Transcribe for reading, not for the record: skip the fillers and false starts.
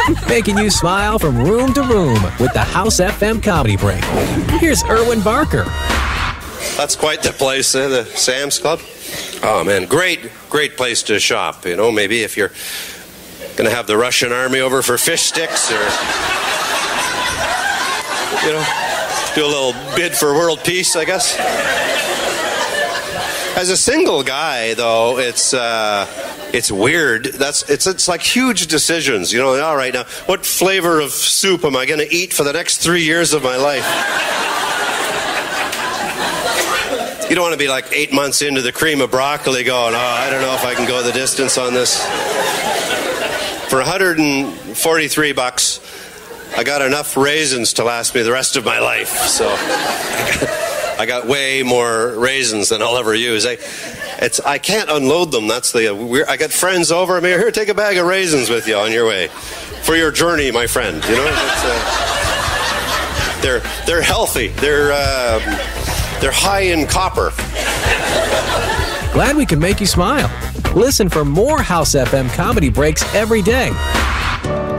making you smile from room to room with the House FM Comedy Break. Here's Erwin Barker. That's quite the place, the Sam's Club. Oh, man, great place to shop. You know, maybe if you're going to have the Russian army over for fish sticks or, you know, do a little bid for world peace, I guess. As a single guy, though, it's weird. It's like huge decisions. You know, all right, now, what flavor of soup am I going to eat for the next 3 years of my life? You don't want to be like 8 months into the cream of broccoli going, I don't know if I can go the distance on this. For $143, I got enough raisins to last me the rest of my life. So I got way more raisins than I'll ever use. I can't unload them. That's I got friends over. I mean, here, take a bag of raisins with you on your way for your journey, my friend. You know, they're healthy. They're high in copper. Glad we can make you smile. Listen for more House FM Comedy Breaks every day.